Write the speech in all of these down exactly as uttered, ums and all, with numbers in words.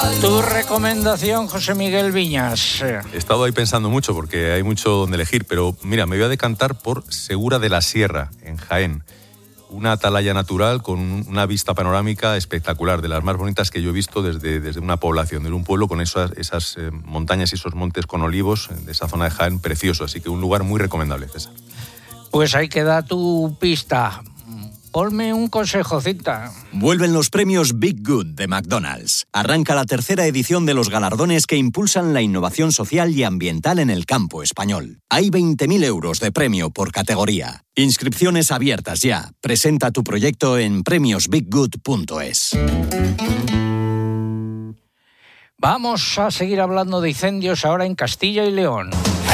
Tu recomendación, José Miguel Viñas. He estado ahí pensando mucho porque hay mucho donde elegir, pero mira, me voy a decantar por Segura de la Sierra, en Jaén. Una atalaya natural con una vista panorámica espectacular, de las más bonitas que yo he visto desde, desde una población, de un pueblo con esas, esas eh, montañas y esos montes con olivos, de esa zona de Jaén, precioso. Así que un lugar muy recomendable, César. Pues ahí queda tu pista. Ponme un consejo, Cinta. Vuelven los premios Big Good de McDonald's. Arranca la tercera edición de los galardones que impulsan la innovación social y ambiental en el campo español. Hay veinte mil euros de premio por categoría. Inscripciones abiertas ya. Presenta tu proyecto en premios big good punto es. Vamos a seguir hablando de incendios ahora en Castilla y León.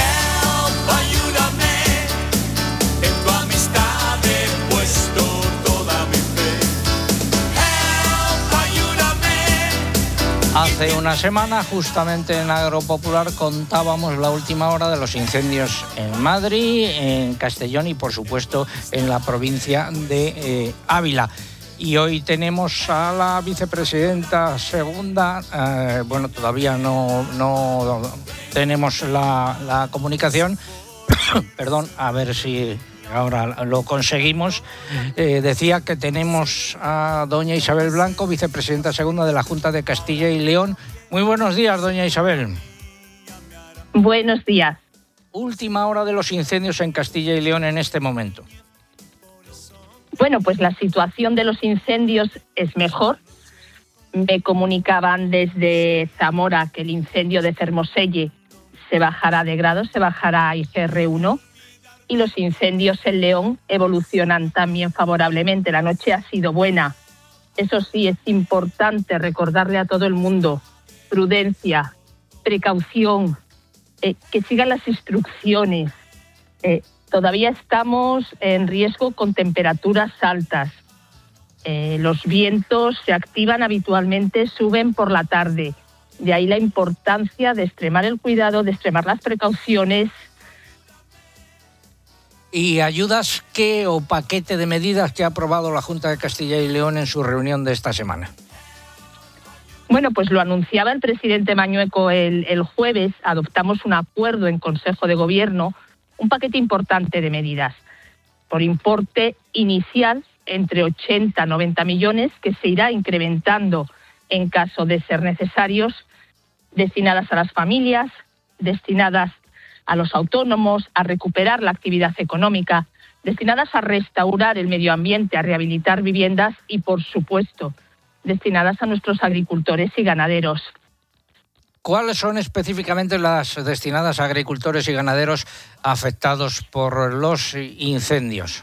Hace una semana, justamente en Agropopular, contábamos la última hora de los incendios en Madrid, en Castellón y, por supuesto, en la provincia de eh, Ávila. Y hoy tenemos a la vicepresidenta segunda, eh, bueno, todavía no, no tenemos la, la comunicación, perdón, a ver si ahora lo conseguimos. Eh, decía que tenemos a doña Isabel Blanco, vicepresidenta segunda de la Junta de Castilla y León. Muy buenos días, doña Isabel. Buenos días. Última hora de los incendios en Castilla y León en este momento. Bueno, pues la situación de los incendios es mejor. Me comunicaban desde Zamora que el incendio de Fermoselle se bajará de grado, se bajará a I G R uno. Y los incendios en León evolucionan también favorablemente. La noche ha sido buena. Eso sí, es importante recordarle a todo el mundo: prudencia, precaución, eh, que sigan las instrucciones. Eh, todavía estamos en riesgo con temperaturas altas. Eh, los vientos se activan habitualmente, suben por la tarde. De ahí la importancia de extremar el cuidado, de extremar las precauciones. ¿Y ayudas qué o paquete de medidas que ha aprobado la Junta de Castilla y León en su reunión de esta semana? Bueno, pues lo anunciaba el presidente Mañueco el, el jueves. Adoptamos un acuerdo en Consejo de Gobierno, un paquete importante de medidas, por importe inicial entre ochenta y noventa millones, que se irá incrementando en caso de ser necesarios, destinadas a las familias, destinadas a los autónomos, a recuperar la actividad económica, destinadas a restaurar el medio ambiente, a rehabilitar viviendas y, por supuesto, destinadas a nuestros agricultores y ganaderos. ¿Cuáles son específicamente las destinadas a agricultores y ganaderos afectados por los incendios?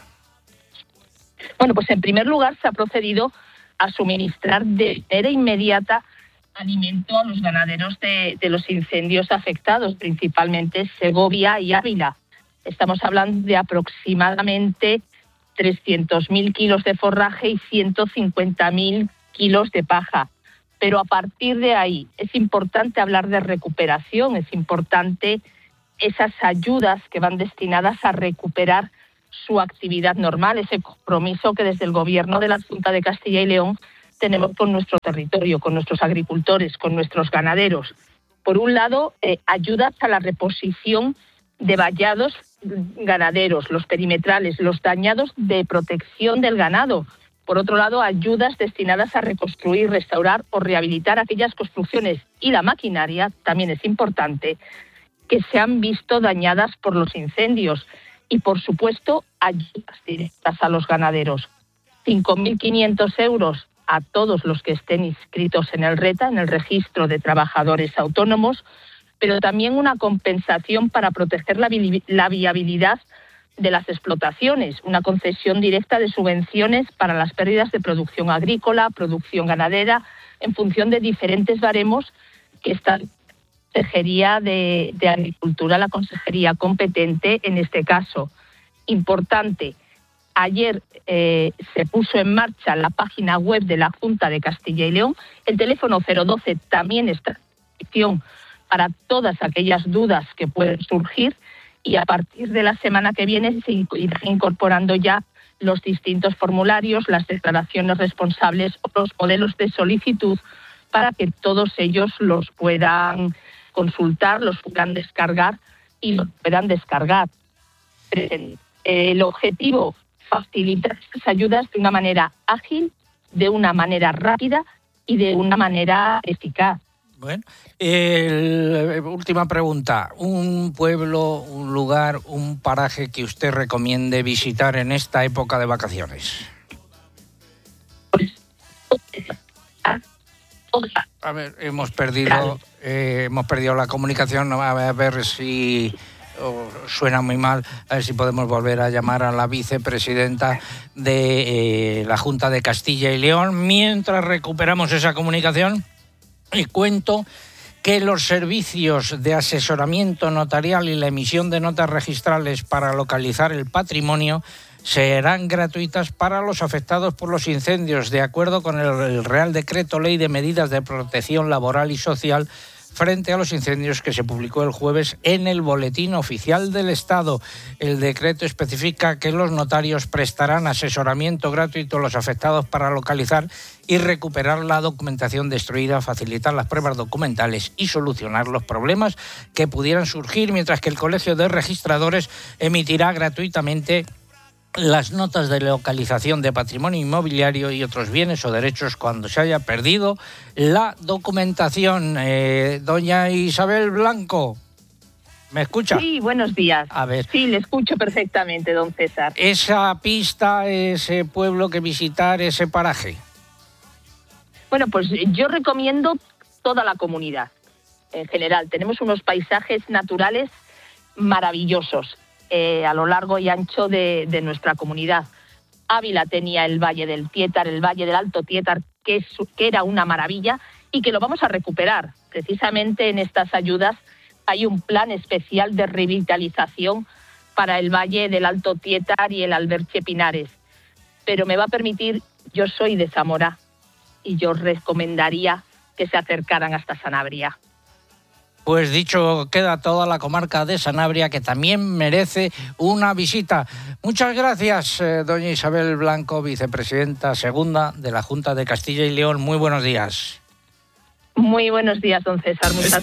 Bueno, pues en primer lugar se ha procedido a suministrar de manera inmediata alimento a los ganaderos de, de los incendios afectados, principalmente Segovia y Ávila. Estamos hablando de aproximadamente trescientos mil kilos de forraje y ciento cincuenta mil kilos de paja. Pero a partir de ahí es importante hablar de recuperación, es importante esas ayudas que van destinadas a recuperar su actividad normal, ese compromiso que desde el Gobierno de la Junta de Castilla y León tenemos con nuestro territorio, con nuestros agricultores, con nuestros ganaderos. Por un lado, eh, ayudas a la reposición de vallados ganaderos, los perimetrales, los dañados de protección del ganado. Por otro lado, ayudas destinadas a reconstruir, restaurar o rehabilitar aquellas construcciones y la maquinaria, también es importante, que se han visto dañadas por los incendios. Y, por supuesto, ayudas directas a los ganaderos. cinco mil quinientos euros a todos los que estén inscritos en el RETA, en el Registro de Trabajadores Autónomos, pero también una compensación para proteger la, vi- la viabilidad de las explotaciones, una concesión directa de subvenciones para las pérdidas de producción agrícola, producción ganadera, en función de diferentes baremos que está la Consejería de, de Agricultura, la consejería competente en este caso. Importante. Ayer eh, se puso en marcha la página web de la Junta de Castilla y León. El teléfono cero doce también está en disposición para todas aquellas dudas que pueden surgir, y a partir de la semana que viene se irán incorporando ya los distintos formularios, las declaraciones responsables o los modelos de solicitud para que todos ellos los puedan consultar, los puedan descargar y los puedan descargar. El objetivo, facilitar estas ayudas de una manera ágil, de una manera rápida y de una manera eficaz. Bueno, el, última pregunta. ¿Un pueblo, un lugar, un paraje que usted recomiende visitar en esta época de vacaciones? A ver, hemos perdido, eh, hemos perdido la comunicación. A ver si oh, suena muy mal. A ver si podemos volver a llamar a la vicepresidenta de eh, la Junta de Castilla y León. Mientras recuperamos esa comunicación, y cuento que los servicios de asesoramiento notarial y la emisión de notas registrales para localizar el patrimonio serán gratuitas para los afectados por los incendios, de acuerdo con el Real Decreto Ley de Medidas de Protección Laboral y Social frente a los incendios que se publicó el jueves en el Boletín Oficial del Estado. El decreto especifica que los notarios prestarán asesoramiento gratuito a los afectados para localizar y recuperar la documentación destruida, facilitar las pruebas documentales y solucionar los problemas que pudieran surgir, mientras que el Colegio de Registradores emitirá gratuitamente las notas de localización de patrimonio inmobiliario y otros bienes o derechos cuando se haya perdido la documentación. Eh, doña Isabel Blanco, ¿me escucha? Sí, buenos días. A ver. Sí, le escucho perfectamente, don César. Esa pista, ese pueblo que visitar, ese paraje. Bueno, pues yo recomiendo toda la comunidad. En general, tenemos unos paisajes naturales maravillosos. Eh, a lo largo y ancho de, de nuestra comunidad. Ávila tenía el Valle del Tietar, el Valle del Alto Tietar, que, es, que era una maravilla y que lo vamos a recuperar. Precisamente en estas ayudas hay un plan especial de revitalización para el Valle del Alto Tietar y el Alberche Pinares. Pero me va a permitir, yo soy de Zamora y yo recomendaría que se acercaran hasta Sanabria. Pues dicho queda toda la comarca de Sanabria, que también merece una visita. Muchas gracias, eh, doña Isabel Blanco, vicepresidenta segunda de la Junta de Castilla y León. Muy buenos días. Muy buenos días, don César. Muchas